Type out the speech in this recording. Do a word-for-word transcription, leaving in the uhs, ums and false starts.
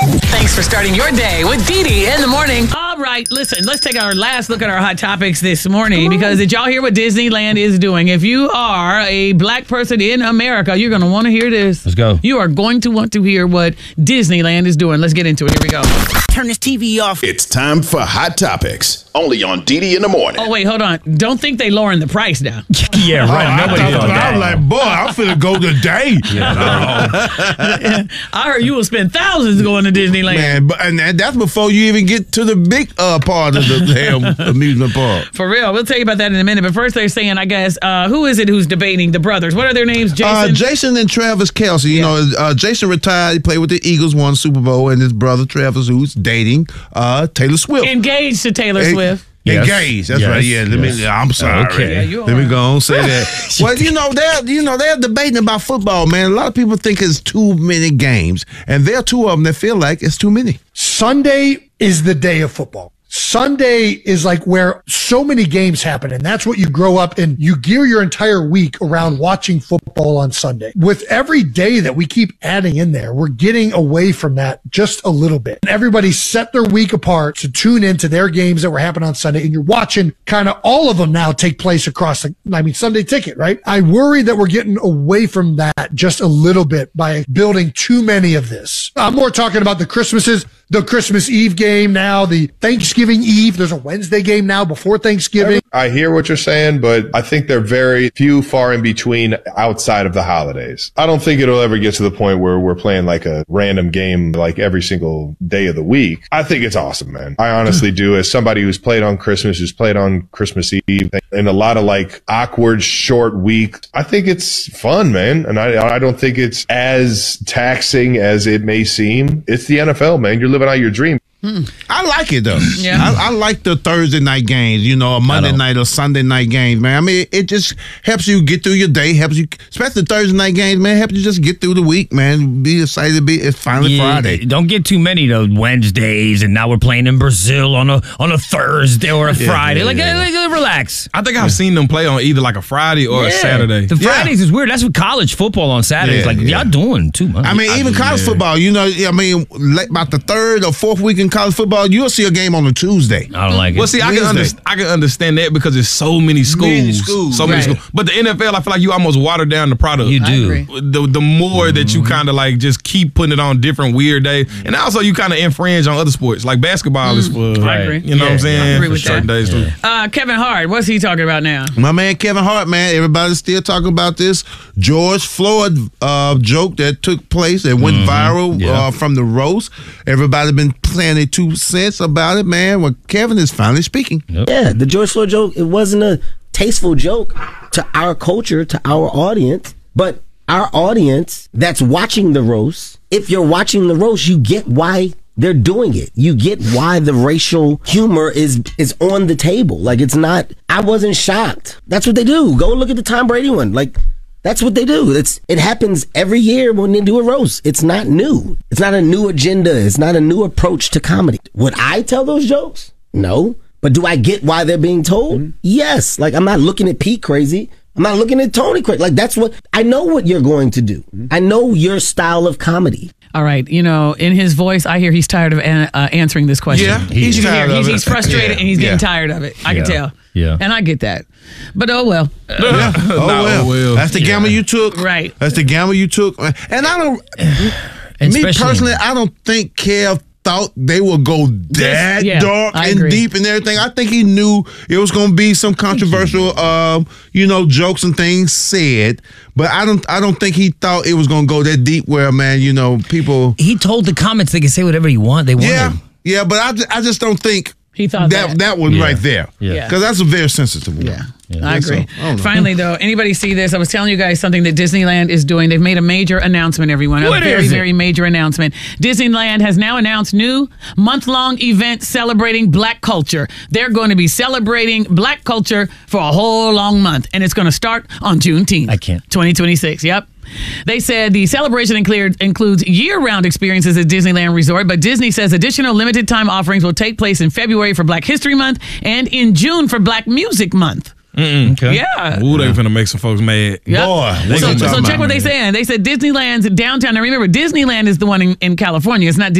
Thanks for starting your day with Dee Dee in the morning. All right, listen, let's take our last look at our hot topics this morning because did y'all hear what Disneyland is doing? If you are a black person in America, you're going to want to hear this. Let's go. You are going to want to hear what Disneyland is doing. Let's get into it. Here we go. Turn this T V off. It's time for Hot Topics, only on Dee Dee in the morning. Oh, wait, hold on. Don't think they lowering the price down. Yeah, right. Oh, Nobody I, thought thought, that. I was like, boy, I'm finna go today. I heard you will spend thousands going to Disneyland. Man, but and that- that's before you even get to the big uh, part of the damn amusement park. For real. We'll tell you about that in a minute. But first they're saying, I guess, uh, who is it who's debating? The brothers. What are their names? Jason? Uh, Jason and Travis Kelce. You Yeah. know, uh, Jason retired. He played with the Eagles, won Super Bowl, and his brother Travis, who's dating uh, Taylor Swift. Engaged to Taylor En- Swift. Yes. Engaged. That's Yes. right. Yeah. Let Yes. me. I'm sorry. Okay. Yeah, you Let me are. go on and say that. Well, you know they're you know they're debating about football, man. A lot of people think it's too many games, and there are two of them that feel like it's too many. Sunday is the day of football. Sunday is like where so many games happen, and that's what you grow up and you gear your entire week around watching football on Sunday. With every day that we keep adding in there, we're getting away from that just a little bit. And everybody set their week apart to tune into their games that were happening on Sunday, and you're watching kind of all of them now take place across the, I mean, Sunday Ticket, right? I worry that we're getting away from that just a little bit by building too many of this. I'm more talking about the Christmases, the Christmas Eve game now, the Thanksgiving Eve. There's a Wednesday game now before Thanksgiving. I hear what you're saying, but I think they're very few far in between outside of the holidays. I don't think it'll ever get to the point where we're playing like a random game like every single day of the week. I think it's awesome, man. I honestly do. As somebody who's played on Christmas, who's played on Christmas Eve, and a lot of like awkward short weeks, I think it's fun, man. And I, I don't think it's as taxing as it may seem. It's the N F L, man. You're living out your dream. Hmm. I like it though. Yeah. I, I like the Thursday night games, you know, a Monday night or Sunday night games, man. I mean, it just helps you get through your day, helps you, especially Thursday night games, man, helps you just get through the week, man. Be excited to be, it's finally Yeah, Friday. Don't get too many though Wednesdays, and now we're playing in Brazil on a on a Thursday or a Yeah, Friday. yeah, like, yeah. uh, like, relax. I think I've seen them play on either like a Friday or a Yeah. Saturday. The Fridays is weird. That's what college football on Saturdays. Yeah, like yeah. y'all doing too much. I mean, even college football, you know, I mean, like about the third or fourth week in college football, you'll see a game on a Tuesday. I don't like it. Well, see, I can, under, Wednesday. I can understand that because there's so many schools. Many schools, so many right. schools. But the N F L, I feel like you almost water down the product. You I do. agree. The, the more that you kind of like just keep putting it on different weird days. And also you kind of infringe on other sports. Like basketball is for, I agree. you know what I'm Yeah, saying? I agree For with certain that. days too. Uh, Kevin Hart, what's he talking about now? My man Kevin Hart, man, everybody's still talking about this George Floyd uh, joke that took place that went viral Yeah. uh, from the roast. Everybody's been playing their two cents about it, man. Well, Kevin is finally speaking. Yeah, the George Floyd joke, it wasn't a tasteful joke to our culture, to our audience, but our audience that's watching the roast, if you're watching the roast, you get why they're doing it. You get why the racial humor is is on the table. Like, it's not, I wasn't shocked. That's what they do. Go look at the Tom Brady one. Like, that's what they do. It's it happens every year when they do a roast. It's not new. It's not a new agenda. It's not a new approach to comedy. Would I tell those jokes? No. But do I get why they're being told? Mm-hmm. Yes. Like, I'm not looking at Pete crazy. I'm not looking at Tony crazy. Like, that's what, I know what you're going to do. Mm-hmm. I know your style of comedy. All right, you know, in his voice, I hear he's tired of an- uh, answering this question. Yeah, he's You can tired hear of he's, it. he's frustrated Yeah, and he's getting yeah. tired of it. I can Yeah, tell. yeah. And I get that. But oh well. Yeah. Oh, Nah, well. oh, well. That's the gamble you took. Right. That's the gamble you took. And I don't, And me especially- personally, I don't think Kev thought they would go that yeah, dark I and agree. deep and everything. I think he knew it was going to be some controversial, um, you know, jokes and things said. But I don't, I don't think he thought it was going to go that deep. Where, man, you know, people. He told the comments they can say whatever you want. They want. Yeah, yeah, but I, ju- I just don't think He thought that that. that was Yeah. right there. Yeah. because that's a very sensitive one. Yeah. Yeah. I Yeah, so, agree. I don't know. Finally, though, anybody see this? I was telling you guys something that Disneyland is doing. They've made a major announcement, everyone. What a very, is it? very major announcement. Disneyland has now announced new month-long event celebrating Black culture. They're going to be celebrating Black culture for a whole long month, and it's going to start on Juneteenth. I can't. twenty twenty-six, yep. They said the celebration include, includes year-round experiences at Disneyland Resort, but Disney says additional limited-time offerings will take place in February for Black History Month and in June for Black Music Month. Okay. Yeah. Ooh, they finna make some folks mad. Yep. Boy, so, what you so talking check about, what they man? saying. They said Disneyland's downtown. Now remember, Disneyland is the one in, in California. It's not